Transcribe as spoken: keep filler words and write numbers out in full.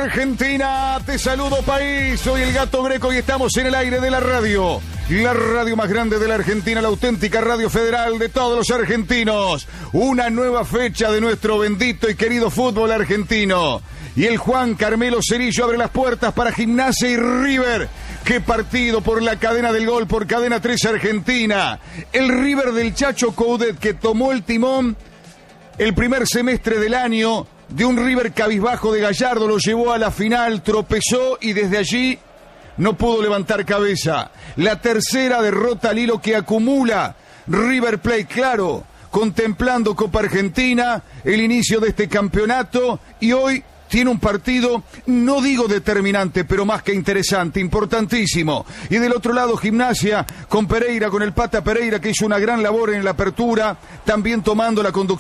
Argentina, te saludo país, soy el Gato Greco y estamos en el aire de la radio. La radio más grande de la Argentina, la auténtica radio federal de todos los argentinos. Una nueva fecha de nuestro bendito y querido fútbol argentino. Y el Juan Carmelo Cerillo abre las puertas para Gimnasia y River. ¡Qué partido por la cadena del gol, por Cadena tres Argentina! El River del Chacho Coudet, que tomó el timón el primer semestre del año de un River cabizbajo de Gallardo, lo llevó a la final, tropezó y desde allí no pudo levantar cabeza. La tercera derrota al hilo que acumula River Plate, claro, contemplando Copa Argentina, el inicio de este campeonato, y hoy tiene un partido, no digo determinante, pero más que interesante, importantísimo. Y del otro lado, Gimnasia, con Pereira, con el Pata Pereira, que hizo una gran labor en la apertura, también tomando la conducción